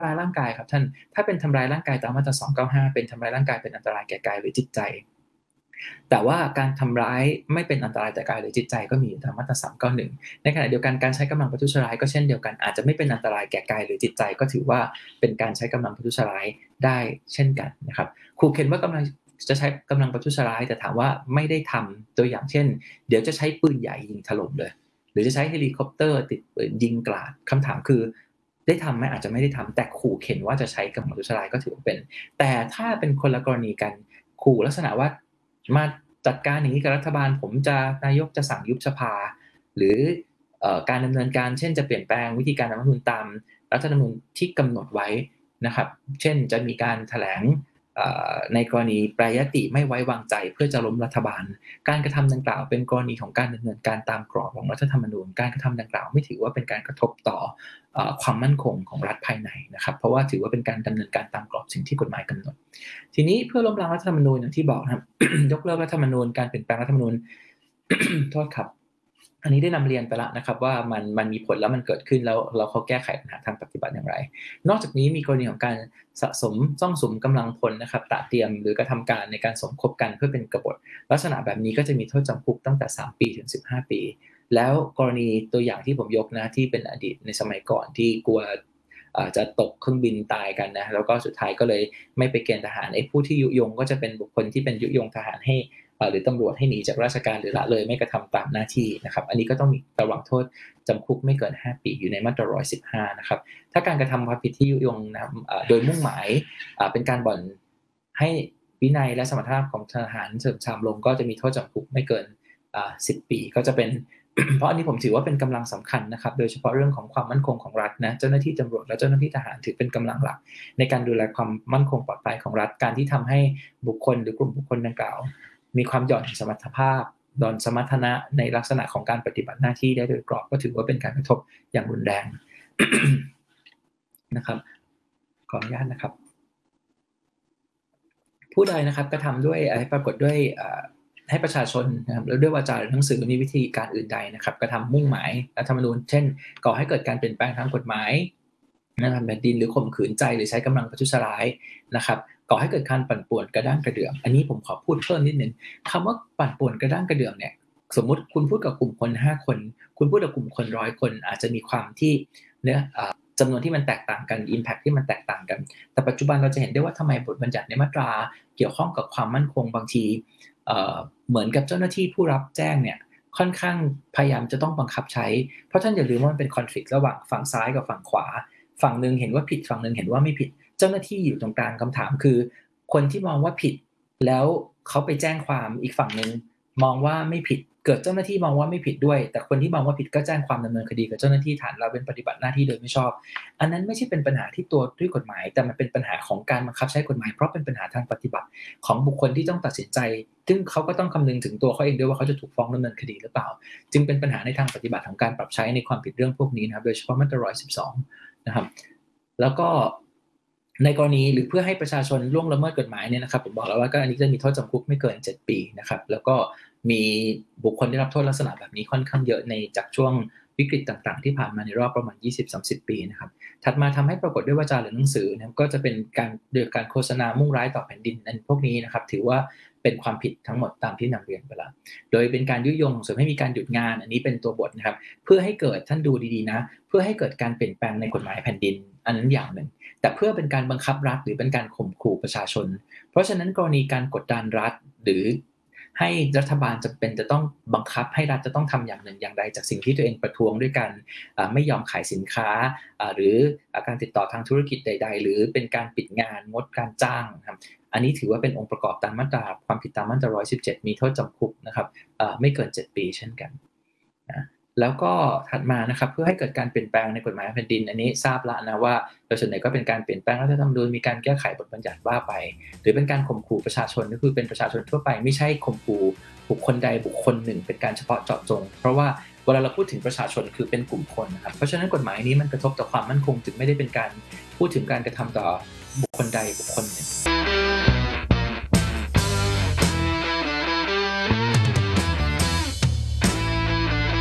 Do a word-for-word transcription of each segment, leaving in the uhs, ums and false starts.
ร้ายร่างกายครับท่านถ้าเป็นทำร้ายร่างกายตามมาตราสองเก้าห้าเป็นทำร้ายร่างกายเป็นอันตรายแก่กายหรือจิตใจแต่ว่าการทำร้ายไม่เป็นอันตรายแก่กายหรือจิตใจก็มีอยู่ตามมาตราสามเก้าหนึ่งในขณะเดียวกันการใช้กำลังประทุษร้ายก็เช่นเดียวกันอาจจะไม่เป็นอันตรายแก่กายหรือจิตใจก็ถือว่าเป็นการใช้กำลังประทุษร้ายได้เช่นกันนะครับขู่เข็นว่ากำลังจะใช้กำลังประทุษร้ายแต่ถามว่าไม่ได้ทำตัวอย่างเช่นเดี๋ยวจะใช้ปืนใหญ่ยิงถล่มเลยหรือจะใช้เฮลิคอปเตอร์ติดปืนยิงกราดคำถามคือได้ทำไหมอาจจะไม่ได้ทำแต่ขู่เข็นว่าจะใช้กำลังประทุษร้ายก็ถือว่าเป็นแต่ถ้าเป็นคนละกรณีกันขู่ลักษณะว่ามาจัดการอย่างนี้กับรัฐบาลผมจะนายกจะสั่งยุบสภาหรือเอ่อการดำเนินการเช่นจะเปลี่ยนแปลงวิธีการรัฐธรรมนูญตามรัฐธรรมนูญที่กำหนดไว้นะครับเช่นจะมีการแถลงในกรณีแปรยติไม่ไว้วางใจเพื่อจะล้มรัฐบาลการกระทำดังกล่าวเป็นกรณีของการดำเนินการตามกรอบของรัฐธรรมนูญการกระทำดังกล่าวไม่ถือว่าเป็นการกระทบต่อความมั่นคงของรัฐภายในนะครับเพราะว่าถือว่าเป็นการดำเนินการตามกรอบสิ่งที่กฎหมายกำหนดทีนี้เพื่อล้มล้างรัฐธรรมนูญอย่างที่บอกครับ ยกเลิกรัฐธรรมนูญการเปลี่ยนแปลงรัฐธรรมนูญ โทษครับอันนี้ได้นำเรียนไปแล้วนะครับว่ามันมันมีผลแล้วมันเกิดขึ้นแล้วเราเขาแก้ไขปัญหาทางปฏิบัติอย่างไรนอกจากนี้มีกรณีของการสะสมซ่องสุมกำลังพลนะครับตระเตรียมหรือกระทำการในการสมคบกันเพื่อเป็นกบฏลักษณะแบบนี้ก็จะมีโทษจำคุกตั้งแต่สามปีถึงสิบห้าปีแล้วกรณีตัวอย่างที่ผมยกนะที่เป็นอดีตในสมัยก่อนที่กลัวจะตกเครื่องบินตายกันนะแล้วก็สุดท้ายก็เลยไม่ไปเกณฑ์ทหารไอ้ผู้ที่ยุยงก็จะเป็นบุคคลที่เป็นยุยงทหารให้หรือตำรวจให้หนีจากราชการหรือละเลยไม่กระทำตามหน้าที่นะครับอันนี้ก็ต้องมีระวังโทษจำคุกไม่เกินห้าปีอยู่ในมาตราหนึ่งร้อยสิบห้านะครับถ้าการกระทำความผิดที่ยุยงนะโดยมุ่งหมายเป็นการบ่อนให้วินัยและสมรรถภาพของทหารเสริมชามลงก็จะมีโทษจำคุกไม่เกินสิบปีก็จะเป็น เพราะอันนี้ผมถือว่าเป็นกำลังสำคัญนะครับโดยเฉพาะเรื่องของความมั่นคงของรัฐนะเจ้าหน้าที่ตำรวจและเจ้าหน้าที่ทหารถือเป็นกำลังหลักในการดูแลความมั่นคงปลอดภัยของรัฐการที่ทำให้บุคคลหรือกลุ่มบุคคลดังกล่าวมีความหย่อนสมรรถภาพหย่อนสมรรถนะในลักษณะของการปฏิบัติหน้าที่ได้โดยกรอบก็ถือว่าเป็นการกระทบอย่างรุนแรง นะครับขออนุญาตนะครับผู้ใดนะครับกระทำด้วยปรากฏด้วยให้ประชาชนนะครับแล้วด้วยวาจาหรือหนังสือมีวิธีการอื่นใดนะครับกระทำมุ่งหมายรัฐธรรมนูญเช่นก่อให้เกิดการเปลี่ยนแปลงทางกฎหมายนะครับแผ่นดินหรือข่มขืนใจหรือใช้กำลังประทุษร้ายนะครับก่อให้เกิดการปั่นป่วนกระด้างกระเดื่องอันนี้ผมขอพูดเพิ่มนิดนึงคำว่าปั่นป่วนกระด้างกระเดื่องเนี่ยสมมุติคุณพูดกับกลุ่มคนห้าคนคุณพูดกับกลุ่มคนร้อยคนอาจจะมีความที่เนื้อจำนวนที่มันแตกต่างกัน impact ที่มันแตกต่างกันแต่ปัจจุบันเราจะเห็นได้ว่าทำไมบทบัญญัติในมาตราเกี่ยวข้องกับความมั่นคงบางทีเอ่อเหมือนกับเจ้าหน้าที่ผู้รับแจ้งเนี่ยค่อนข้างพยายามจะต้องบังคับใช้เพราะท่านอย่าลืมว่ามันเป็น conflict ระหว่างฝั่งซ้ายกับฝั่งขวาฝั่งนึงเห็นว่าผิดฝั่งนึงเห็นว่าไม่ผิดเจ้าหน้าที่อยู่ตรงกลางคำถามคือคนที่มองว่าผิดแล้วเขาไปแจ้งความอีกฝั่งนึงมองว่าไม่ผิดเกิดเจ้าหน้าที่มองว่าไม่ผิดด้วยแต่คนที่มองว่าผิดก็แจ้งความดำเนินคดีกับเจ้าหน้าที่ฐานเราเป็นปฏิบัติหน้าที่โดยไม่ชอบอันนั้นไม่ใช่เป็นปัญหาที่ตัวด้วยกฎหมายแต่มันเป็นปัญหาของการบังคับใช้กฎหมายเพราะเป็นปัญหาทางปฏิบัติของบุคคลที่ต้องตัดสินใจซึ่งเขาก็ต้องคำนึงถึงตัวเขาเองด้วยว่าเขาจะถูกฟ้องดำเนินคดีหรือเปล่าจึงเป็นปัญหาในทางปฏิบัติของการปรับใช้ในความผิดเรื่องพวกนี้นะครับโดยเฉพาะมาตราหนึ่งร้อยสิบสองนะครับแล้วก็ในกรณีหรือเพื่อให้ประชาชนล่วงละเมิดกฎหมายเนี่ยนะครับผมบอกแล้วว่าก็อันนี้จะมีโทษจำคุกไม่เกินเจ็ดปีนะครับแล้วก็มีบุคคลได้รับโทษลักษณะแบบนี้ค่อนข้างเยอะในจากช่วงวิกฤตต่างๆที่ผ่านมาในรอบประมาณ ยี่สิบถึงสามสิบ ปีนะครับถัดมาทำให้ปรากฏด้วยวาจาหรือหนังสือนะครับก็จะเป็นการเดือดการโฆษณามุ่งร้ายต่อแผ่นดินอันพวกนี้นะครับถือว่าเป็นความผิดทั้งหมดตามที่นำเรียนไปแล้วโดยเป็นการยุยงส่วนให้มีการหยุดงานอันนี้เป็นตัวบทนะครับเพื่อให้เกิดท่านดูดีๆนะเพื่อให้เกิดการเปลี่ยนแปลงในกฎหมายแผ่นดินอันนั้นอย่างหนึ่งแต่เพื่อเป็นการบังคับรัฐหรือเป็นการข่มขู่ประชาชนเพราะฉะนั้นกรณีการกดดันรัฐหรือให้รัฐบาลจำเป็นจะต้องบังคับให้รัฐจะต้องทำอย่างหนึ่งอย่างใดจากสิ่งที่ตัวเองประท้วงด้วยกันไม่ยอมขายสินค้าหรือการติดต่อทางธุรกิจใดๆหรือเป็นการปิดงานงดการจ้างครับอันนี้ถือว่าเป็นองค์ประกอบตามมาตราความผิดตามมาตราหนึ่งร้อยสิบเจ็ดมีโทษจำคุกนะครับไม่เกินเจ็ดปีเช่นกันนะแล้วก็ถัดมานะครับเพื่อให้เกิดการเปลี่ยนแปลงในกฎหมายแผ่นดินอันนี้ทราบแล้วนะว่าโดยส่วนใหญ่ก็เป็นการเปลี่ยนแปลงรัฐธรรมนูญมีการแก้ไขบทบัญญัติว่าไปหรือเป็นการข่มขู่ประชาชนก็คือเป็นประชาชนทั่วไปไม่ใช่ข่มขู่บุคคลใดบุคคลหนึ่งเป็นการเฉพาะเจาะจงเพราะว่าเวลาเราพูดถึงประชาชนคือเป็นกลุ่มคนนะครับเพราะฉะนั้นกฎหมายนี้มันกระทบต่อความมั่นคงจึงไม่ได้เป็นการพูดถึงการกระทำต่อบุคคลใดบุคคลหนึ่ง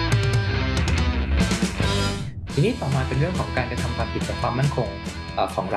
ทีนี้ต่อมาเป็นเรื่องของการกระทำความผิดต่อความมั่นคงของรัฐ